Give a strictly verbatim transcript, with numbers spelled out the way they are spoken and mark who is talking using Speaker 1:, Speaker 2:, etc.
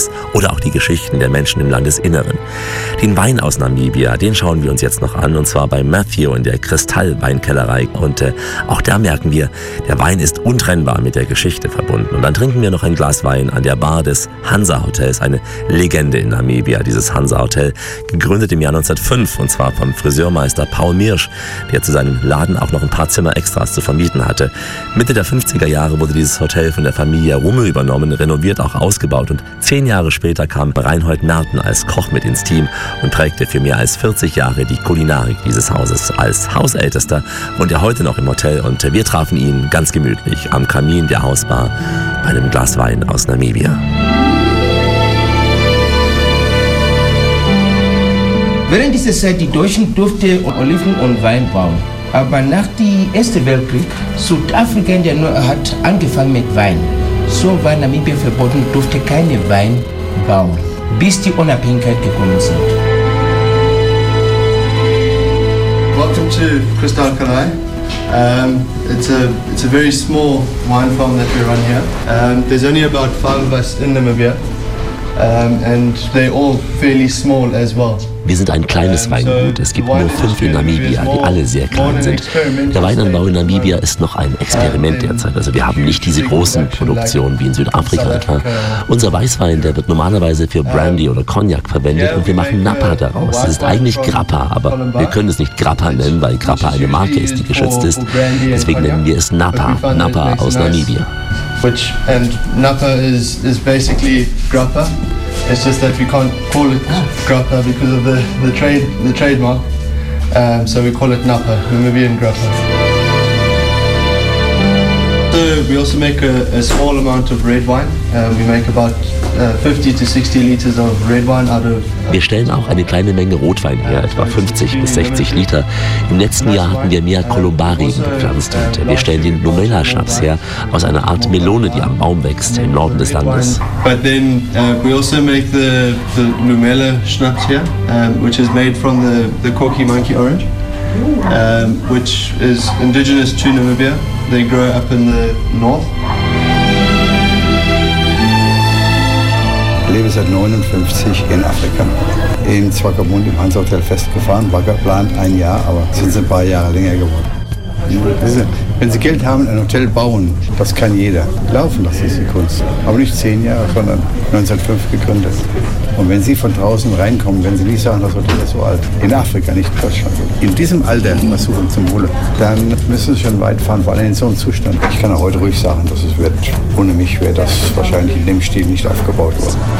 Speaker 1: Stories oder auch die Geschichten der Menschen im Landesinneren. Den Wein aus Namibia, den schauen wir uns jetzt noch an, und zwar bei Matthew in der Kristall-Weinkellerei. Und äh, auch da merken wir, der Wein ist untrennbar mit der Geschichte verbunden. Und dann trinken wir noch ein Glas Wein an der Bar des Hansa-Hotels, eine Legende in Namibia, dieses Hansa-Hotel, gegründet im Jahr neunzehnhundertfünf, und zwar vom Friseurmeister Paul Mirsch, der zu seinem Laden auch noch ein paar Zimmer extras zu vermieten hatte. Mitte der fünfziger Jahre wurde dieses Hotel von der Familie Rummel übernommen, renoviert, auch ausgebaut, und zehn Jahre später kam Reinhold Merten als Koch mit ins Team und prägte für mehr als vierzig Jahre die Kulinarik dieses Hauses als Hausältester, und er heute noch im Hotel, und wir trafen ihn ganz gemütlich am Kamin der Hausbar bei einem Glas Wein aus Namibia.
Speaker 2: Während dieser Zeit die Deutschen durften Oliven und Wein bauen. Aber nach dem Ersten Weltkrieg, Südafrika hat angefangen mit Wein. So war Namibia verboten, durfte keine Wein bauen, bis die Unabhängigkeit gekommen sind.
Speaker 3: Welcome to Kristallkellerei. Um, it's a it's a very small wine farm that we run here. Um, there's only about five of us in Namibia, um, and they're all fairly small as well.
Speaker 1: Wir sind ein kleines Weingut. Es gibt nur fünf in Namibia, die alle sehr klein sind. Der Weinanbau in Namibia ist noch ein Experiment derzeit. Also wir haben nicht diese großen Produktionen wie in Südafrika etwa. Unser Weißwein, der wird normalerweise für Brandy oder Cognac verwendet, und wir machen Napa daraus. Es ist eigentlich Grappa, aber wir können es nicht Grappa nennen, weil Grappa eine Marke ist, die geschützt ist. Deswegen nennen wir es Napa, Napa aus Namibia.
Speaker 3: Which and Napa is is basically Grappa. It's just that we can't call it Grappa because of the, the trade the trademark. Um, so we call it Napa, Namibian Grappa. So we also make a, a small amount of red wine. Uh, we make about uh, fifty to sixty liters of red wine out of. Uh,
Speaker 1: wir stellen auch eine kleine Menge Rotwein her, etwa fünfzig bis sechzig Liter. Im letzten Jahr hatten wir mehr Columbarigen gepflanzt, und wir stellen den Numela-Schnaps her aus einer Art Melone, die am Baum wächst im Norden des Landes.
Speaker 3: But then uh, we also make the the Numela Schnaps here, um, which is made from the the Corky Monkey Orange, um, which is indigenous to Namibia. They grow up in the north.
Speaker 4: Ich lebe seit neunundfünfzig in Afrika. In Swakopmund im Hansa Hotel festgefahren, war geplant ein Jahr, aber es sind ein paar Jahre länger geworden. Wenn Sie Geld haben, ein Hotel bauen, das kann jeder. Laufen, das ist die Kunst. Aber nicht zehn Jahre, sondern neunzehnhundertfünf gegründet. Und wenn Sie von draußen reinkommen, wenn Sie nicht sagen, das Hotel ist so alt, in Afrika, nicht in Deutschland, in diesem Alter, was suchen zum Wohle, dann müssen Sie schon weit fahren, vor allem in so einem Zustand. Ich kann auch heute ruhig sagen, dass es wird, ohne mich wäre das wahrscheinlich in dem Stil nicht aufgebaut worden.